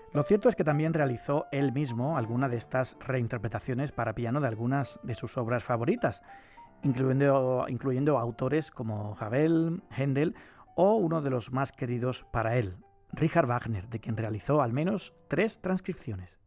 Lo cierto es que también realizó él mismo alguna de estas reinterpretaciones para piano de algunas de sus obras favoritas, incluyendo autores como Ravel, Händel o uno de los más queridos para él, Richard Wagner, de quien realizó al menos 3 transcripciones.